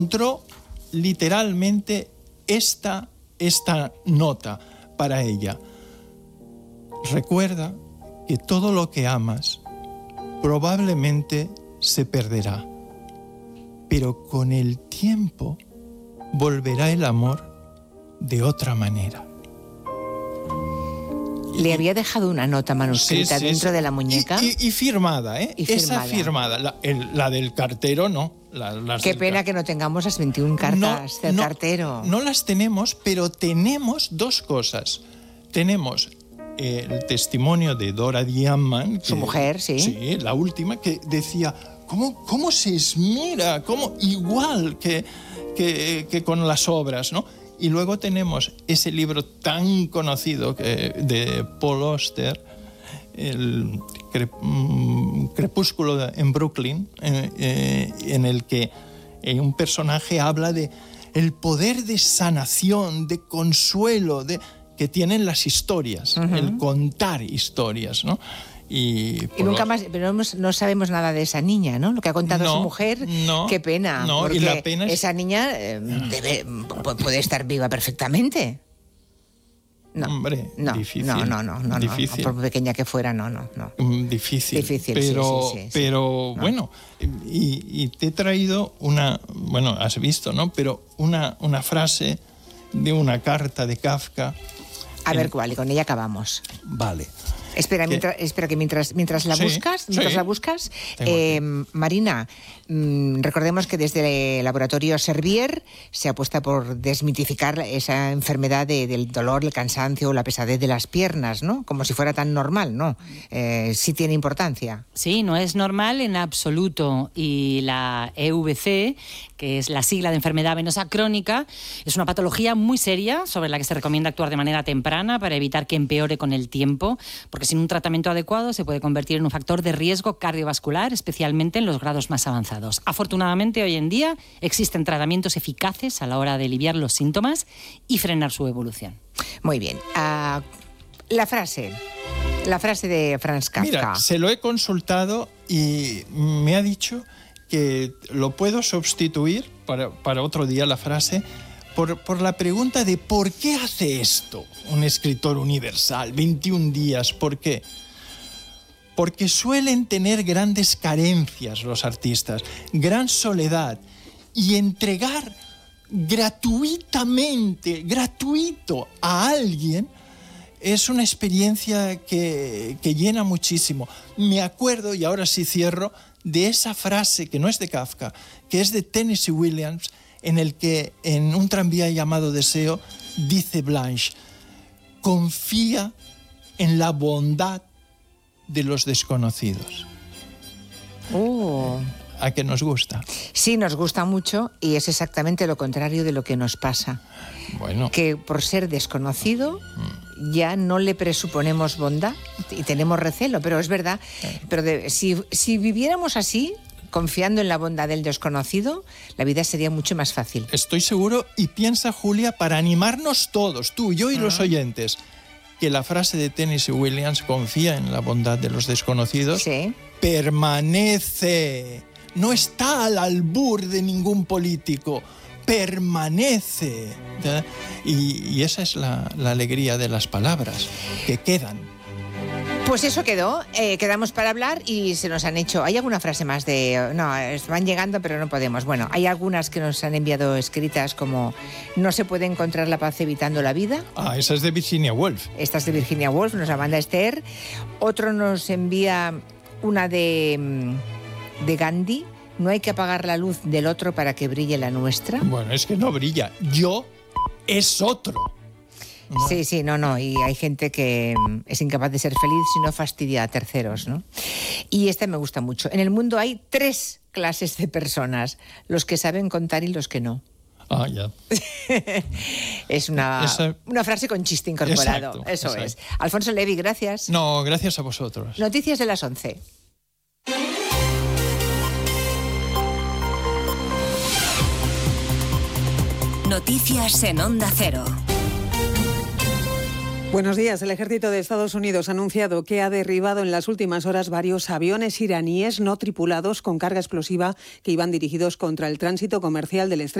encontró literalmente esta nota para ella. Recuerda que todo lo que amas probablemente se perderá, pero con el tiempo volverá el amor de otra manera. Le había dejado una nota manuscrita dentro de la muñeca. Y firmada, ¿eh? Esa firmada. La del cartero no. Qué pena que no tengamos las 21 cartas del cartero. No las tenemos, pero tenemos dos cosas. Tenemos el testimonio de Dora Diamond, su mujer, sí. Sí, la última, que decía, ¿cómo se esmera? Igual que con las obras, ¿no? Y luego tenemos ese libro tan conocido de Paul Auster, el Crepúsculo en Brooklyn, en el que un personaje habla de el poder de sanación, de consuelo, que tienen las historias, el contar historias, ¿no? Y nunca más, pero no sabemos nada de esa niña, ¿no? Lo que ha contado su mujer, qué pena. No, porque y la pena es... esa niña puede estar viva perfectamente. No, hombre, difícil. No, difícil. Por pequeña que fuera, no. Difícil, pero, pero bueno, y te he traído has visto, ¿no? Pero una frase de una carta de Kafka. A ver cuál, y con ella acabamos. Vale. Espera que mientras la buscas, Marina, recordemos que desde el laboratorio Servier se apuesta por desmitificar esa enfermedad del dolor, el cansancio o la pesadez de las piernas, ¿no? Como si fuera tan normal, ¿no? Sí tiene importancia. Sí, no es normal en absoluto. Y la EVC, que es la sigla de enfermedad venosa crónica, es una patología muy seria sobre la que se recomienda actuar de manera temprana para evitar que empeore con el tiempo, porque sin un tratamiento adecuado se puede convertir en un factor de riesgo cardiovascular, especialmente en los grados más avanzados. Afortunadamente, hoy en día existen tratamientos eficaces a la hora de aliviar los síntomas y frenar su evolución. Muy bien. La frase de Franz Kafka. Mira, se lo he consultado y me ha dicho que lo puedo sustituir para otro día la frase por la pregunta de ¿por qué hace esto un escritor universal? 21 días, ¿por qué? Porque suelen tener grandes carencias los artistas, gran soledad, y entregar gratuito a alguien es una experiencia que llena muchísimo. Me acuerdo, y ahora sí cierro, de esa frase que no es de Kafka, que es de Tennessee Williams, en el que en un tranvía llamado Deseo dice Blanche: confía en la bondad de los desconocidos. ¿A qué nos gusta? Sí, nos gusta mucho, y es exactamente lo contrario de lo que nos pasa. Bueno. Que por ser desconocido ya no le presuponemos bondad y tenemos recelo, pero es verdad. Pero si viviéramos así, confiando en la bondad del desconocido, la vida sería mucho más fácil. Estoy seguro, y piensa, Julia, para animarnos todos, tú, yo y los oyentes, que la frase de Tennessee Williams, confía en la bondad de los desconocidos, permanece. No está al albur de ningún político, permanece. Y esa es la alegría de las palabras, que quedan. Pues eso quedó, quedamos para hablar y se nos han hecho... ¿Hay alguna frase más de...? No, van llegando pero no podemos. Bueno, hay algunas que nos han enviado escritas como no se puede encontrar la paz evitando la vida. Esa es de Virginia Woolf. Esta es de Virginia Woolf, nos la manda Esther. Otro nos envía una de Gandhi. No hay que apagar la luz del otro para que brille la nuestra. Bueno, es que no brilla. Yo es otro. No. Sí, no. Y hay gente que es incapaz de ser feliz si no fastidia a terceros, ¿no? Y esta me gusta mucho. En el mundo hay 3 clases de personas: los que saben contar y los que no. Ya. Es una frase con chiste incorporado. Exacto, Eso exacto. es. Alfonso Levi, gracias. No, gracias a vosotros. Noticias de las 11. Noticias en Onda Cero. Buenos días. El ejército de Estados Unidos ha anunciado que ha derribado en las últimas horas varios aviones iraníes no tripulados con carga explosiva que iban dirigidos contra el tránsito comercial del estrecho